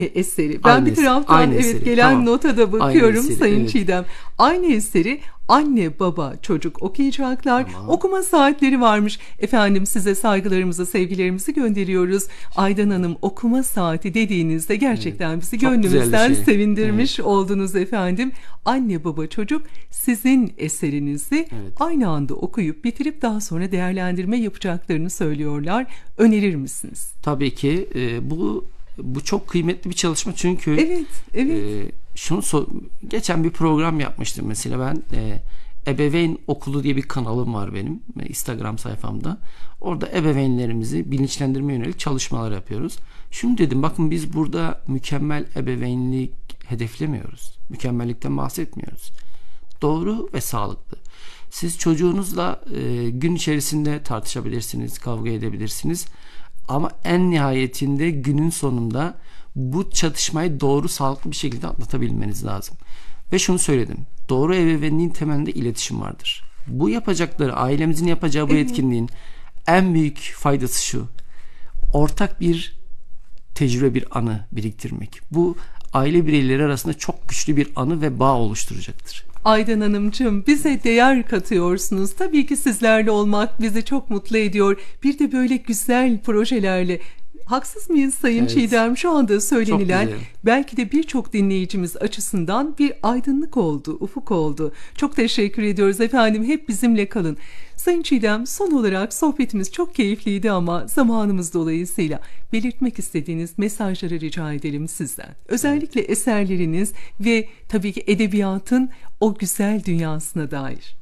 Eseri. Ben Aynı bir eseri. taraftan Aynı evet eseri. gelen Tamam. nota da Aynı bakıyorum eseri. Sayın Evet. Çiğdem. Aynı eseri anne, baba, çocuk okuyacaklar. Tamam. Okuma saatleri varmış. Efendim size saygılarımızı, sevgilerimizi gönderiyoruz. Aydan Hanım okuma saati dediğinizde Evet. gerçekten bizi Çok güzel bir gönlümüzden şey. Evet. sevindirmiş oldunuz efendim. Anne, baba, çocuk sizin eserinizi Evet. aynı anda okuyup bitirip daha sonra değerlendirme yapacaklarını söylüyorlar. Önerir misiniz? Tabii ki bu çok kıymetli bir çalışma çünkü Evet, evet. geçen bir program yapmıştım mesela ben Ebeveyn Okulu diye bir kanalım var benim Instagram sayfamda. Orada ebeveynlerimizi bilinçlendirmeye yönelik çalışmalar yapıyoruz. Şunu dedim, bakın biz burada mükemmel ebeveynlik hedeflemiyoruz. Mükemmellikten bahsetmiyoruz. Doğru ve sağlıklı. Siz çocuğunuzla gün içerisinde tartışabilirsiniz, kavga edebilirsiniz. Ama en nihayetinde günün sonunda bu çatışmayı doğru, sağlıklı bir şekilde atlatabilmeniz lazım. Ve şunu söyledim. Doğru ebeveynliğin temelinde iletişim vardır. Bu yapacakları, ailemizin yapacağı bu etkinliğin en büyük faydası şu: ortak bir tecrübe, bir anı biriktirmek. Bu aile bireyleri arasında çok güçlü bir anı ve bağ oluşturacaktır. Aydan Hanımcığım, bize değer katıyorsunuz. Tabii ki sizlerle olmak bizi çok mutlu ediyor. Bir de böyle güzel projelerle. Haksız mıyız Sayın Evet. Çiğdem? Şu anda Çok söylenilen güzel. belki de birçok dinleyicimiz açısından bir aydınlık oldu, ufuk oldu. Çok teşekkür ediyoruz efendim. Hep bizimle kalın. Sayın Çiğdem, son olarak sohbetimiz çok keyifliydi ama zamanımız dolayısıyla belirtmek istediğiniz mesajları rica edelim sizden. Özellikle eserleriniz ve tabii ki edebiyatın o güzel dünyasına dair.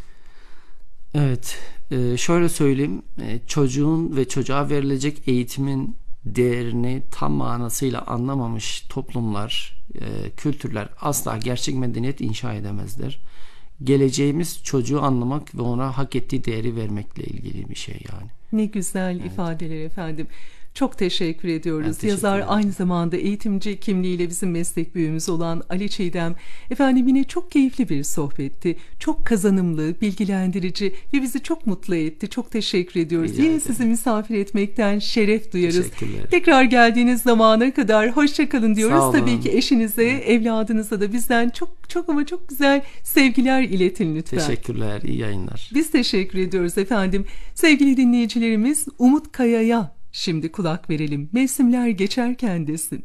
Evet, şöyle söyleyeyim, çocuğun ve çocuğa verilecek eğitimin değerini tam manasıyla anlamamış toplumlar, kültürler asla gerçek medeniyet inşa edemezler. Geleceğimiz çocuğu anlamak ve ona hak ettiği değeri vermekle ilgili bir şey yani. Ne güzel ifadeler efendim. Çok teşekkür ediyoruz. teşekkür Yazar, ederim. aynı zamanda eğitimci kimliğiyle bizim meslek büyüğümüz olan Ali Çiğdem. Efendim yine çok keyifli bir sohbetti. Çok kazanımlı, bilgilendirici ve bizi çok mutlu etti. Çok teşekkür ediyoruz. Rica Yine ederim. sizi misafir etmekten şeref duyarız. Teşekkürler. Tekrar geldiğiniz zamana kadar hoşça kalın diyoruz. Sağ olun. Tabii ki eşinize, evladınıza da bizden çok ama çok güzel sevgiler iletin lütfen. Teşekkürler, iyi yayınlar. Biz teşekkür ediyoruz efendim. Sevgili dinleyicilerimiz, Umut Kaya'ya şimdi kulak verelim. Mevsimler geçerken desin.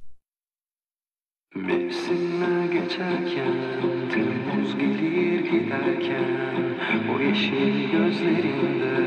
Mevsimler geçerken, Temmuz gelir giderken, o yeşil gözlerinde